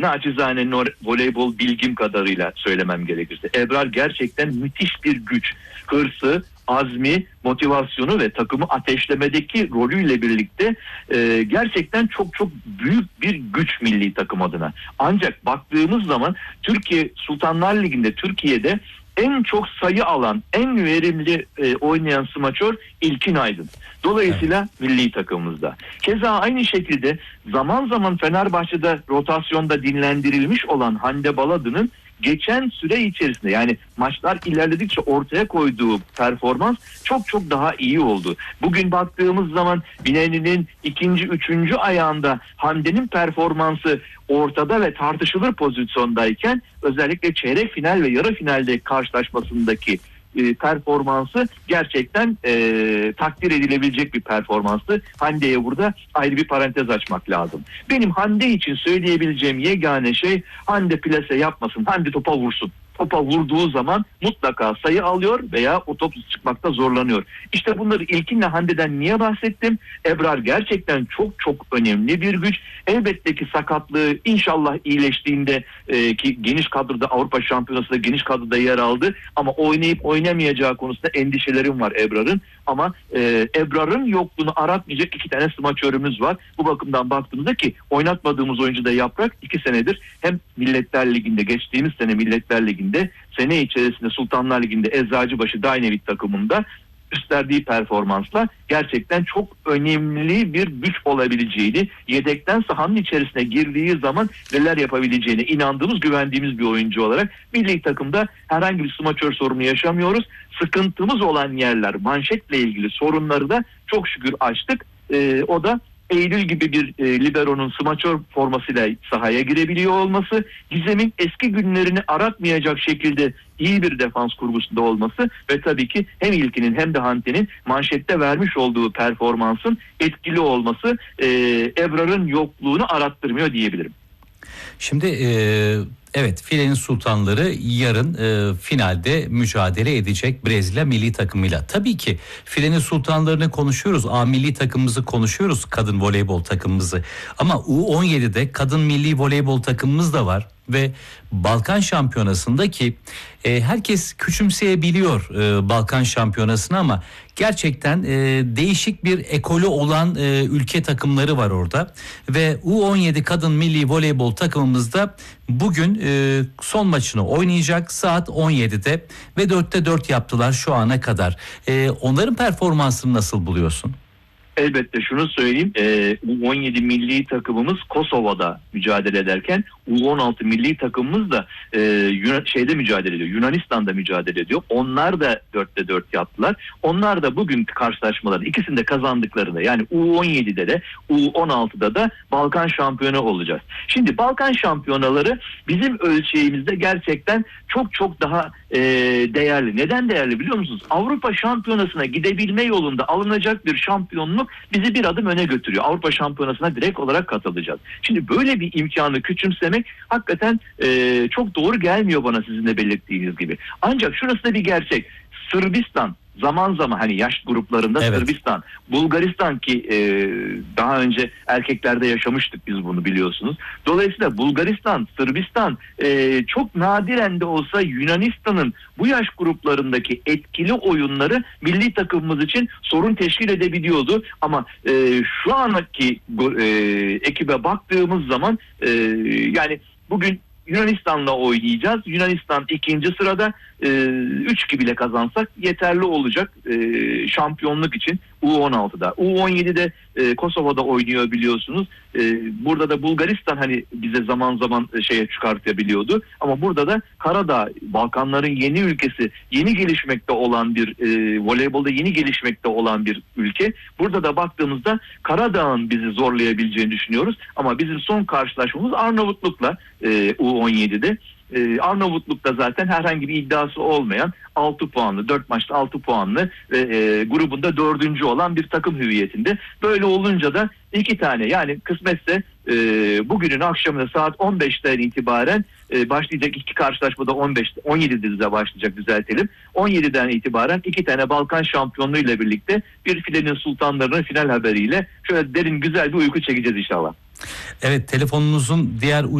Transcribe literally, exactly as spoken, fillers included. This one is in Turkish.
naçizane nor- voleybol bilgim kadarıyla söylemem gerekirse. Ebrar gerçekten müthiş bir güç, hırsı, azmi, motivasyonu ve takımı ateşlemedeki rolüyle birlikte e, gerçekten çok çok büyük bir güç milli takım adına. Ancak baktığımız zaman Türkiye Sultanlar Ligi'nde, Türkiye'de en çok sayı alan, en verimli e, oynayan smaçör İlkin Aydın. Dolayısıyla evet, milli takımımızda. Keza aynı şekilde zaman zaman Fenerbahçe'de rotasyonda dinlendirilmiş olan Hande Baladı'nın geçen süre içerisinde, yani maçlar ilerledikçe ortaya koyduğu performans çok çok daha iyi oldu. Bugün baktığımız zaman Binali'nin ikinci, üçüncü ayağında Hande'nin performansı ortada ve tartışılır pozisyondayken özellikle çeyrek final ve yarı finalde karşılaşmasındaki e, performansı gerçekten e, takdir edilebilecek bir performanstı. Hande'ye burada ayrı bir parantez açmak lazım. Benim Hande için söyleyebileceğim yegane şey, Hande plase yapmasın, Hande topa vursun. Topa vurduğu zaman mutlaka sayı alıyor veya o top çıkmakta zorlanıyor. İşte bunları İlkin'le Hande'den niye bahsettim? Ebrar gerçekten çok çok önemli bir güç. Elbette ki sakatlığı inşallah iyileştiğinde e, ki geniş kadroda, Avrupa Şampiyonası'nda geniş kadroda yer aldı. Ama oynayıp oynamayacağı konusunda endişelerim var Ebrar'ın. Ama e, Ebrar'ın yokluğunu aratmayacak iki tane smaçörümüz var. Bu bakımdan baktığımızda ki oynatmadığımız oyuncu da Yaprak iki senedir hem Milletler Ligi'nde, geçtiğimiz sene Milletler Ligi'nde, sene içerisinde Sultanlar Ligi'nde Eczacıbaşı Dynavit takımında gösterdiği performansla gerçekten çok önemli bir güç olabileceğini, yedekten sahanın içerisine girdiği zaman neler yapabileceğine inandığımız, güvendiğimiz bir oyuncu olarak milli takımda herhangi bir smaçör sorunu yaşamıyoruz. Sıkıntımız olan yerler, manşetle ilgili sorunları da çok şükür açtık. Ee, o da Eylül gibi bir e, libero'nun smaçör formasıyla sahaya girebiliyor olması, Gizem'in eski günlerini aratmayacak şekilde iyi bir defans kurgusunda olması ve tabii ki hem İlkin'in hem de Hande'nin manşette vermiş olduğu performansın etkili olması e, Ebrar'ın yokluğunu arattırmıyor diyebilirim. Şimdi e, evet, filenin sultanları yarın e, finalde mücadele edecek Brezilya milli takımıyla. Tabii ki filenin sultanlarını konuşuyoruz, A milli takımımızı konuşuyoruz, kadın voleybol takımımızı. Ama U on yedide kadın milli voleybol takımımız da var. Ve Balkan Şampiyonası'nda ki e, herkes küçümseyebiliyor e, Balkan Şampiyonası'nı ama gerçekten e, değişik bir ekolü olan e, ülke takımları var orada. Ve U on yedi kadın milli voleybol takımımızda bugün e, son maçını oynayacak saat on yedide ve dörtte dört yaptılar şu ana kadar. E, onların performansını nasıl buluyorsun? Elbette şunu söyleyeyim, e, U on yedi milli takımımız Kosova'da mücadele ederken U on altı milli takımımız da e, Yunan, şeyde mücadele ediyor, Yunanistan'da mücadele ediyor. Onlar da dörtte dört yaptılar. Onlar da bugün karşılaşmaları ikisini de kazandıklarında, yani U on yedide de U on altıda da Balkan şampiyonu olacağız. Şimdi Balkan şampiyonaları bizim ölçeğimizde gerçekten çok çok daha e, değerli. Neden değerli biliyor musunuz? Avrupa şampiyonasına gidebilme yolunda alınacak bir şampiyonluk bizi bir adım öne götürüyor. Avrupa Şampiyonası'na direkt olarak katılacağız. Şimdi böyle bir imkanı küçümsemek hakikaten e, çok doğru gelmiyor bana, sizin de belirttiğiniz gibi. Ancak şurası da bir gerçek. Sırbistan zaman zaman, hani yaş gruplarında evet, Sırbistan, Bulgaristan ki e, daha önce erkeklerde yaşamıştık biz bunu, biliyorsunuz. Dolayısıyla Bulgaristan, Sırbistan e, çok nadiren de olsa Yunanistan'ın bu yaş gruplarındaki etkili oyunları milli takımımız için sorun teşkil edebiliyordu. Ama e, şu anki e, ekibe baktığımız zaman e, yani bugün Yunanistan'la oynayacağız. Yunanistan ikinci sırada, üç iki bile kazansak yeterli olacak e, şampiyonluk için U on altıda. U on yedide e, Kosova'da oynuyor biliyorsunuz. E, burada da Bulgaristan hani bize zaman zaman şeye çıkartabiliyordu. Ama burada da Karadağ, Balkanların yeni ülkesi, yeni gelişmekte olan bir e, voleybolda yeni gelişmekte olan bir ülke. Burada da baktığımızda Karadağ'ın bizi zorlayabileceğini düşünüyoruz. Ama bizim son karşılaşmamız Arnavutluk'la e, U on yedide. Ee, Arnavutluk'ta zaten herhangi bir iddiası olmayan altı puanlı, dört maçta altı puanlı ve e, grubunda dördüncü olan bir takım hüviyetinde. Böyle olunca da iki tane, yani kısmetse e, bugünün akşamında saat on beşten itibaren e, başlayacak iki karşılaşmada on beş on yedide başlayacak, düzeltelim. on yediden itibaren iki tane Balkan şampiyonluğu ile birlikte bir filenin sultanlarının final haberiyle şöyle derin güzel bir uyku çekeceğiz inşallah. Evet, telefonunuzun diğer